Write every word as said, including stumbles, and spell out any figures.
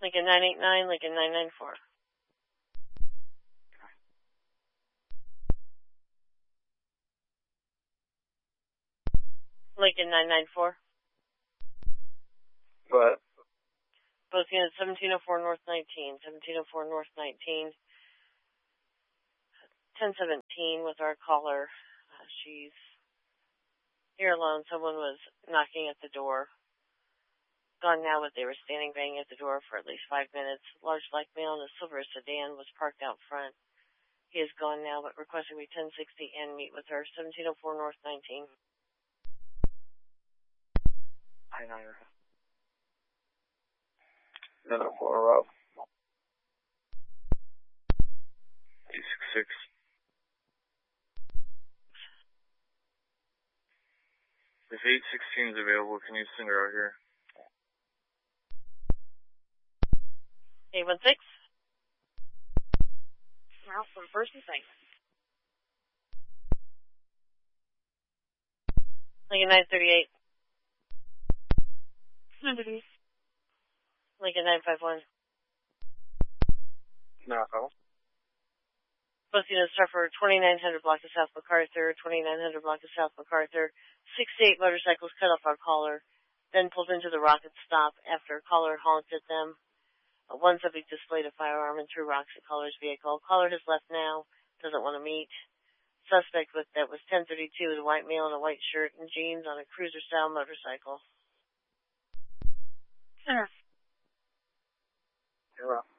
Lincoln nine eight nine, Lincoln nine nine four. Lincoln nine nine four. Go ahead. Both units seventeen oh four North nineteen, seventeen oh four North nineteen. ten seventeen with our caller. Uh, she's here alone. Someone was knocking at the door. Gone now, but they were standing banging at the door for at least five minutes. Large black male in a silver sedan was parked out front. He is gone now, but requesting we ten sixty and meet with her. seventeen oh four North nineteen. I know you're Another four row. eight six six. If eight sixteen is available, can you send her out here? eight one six. Now from first and second. Lincoln nine thirty-eight. Liberty. Lincoln nine five one. No, call. Both units are for twenty-nine hundred block of South MacArthur, twenty-nine hundred block of South MacArthur. sixty-eight motorcycles cut off our caller, then pulled into the Rocket stop after a caller honked at them. Uh, one subject displayed a firearm and threw rocks at caller's vehicle. Caller has left now, doesn't want to meet. Suspect with that was ten thirty-two with a white male in a white shirt and jeans on a cruiser-style motorcycle. Center. You're up.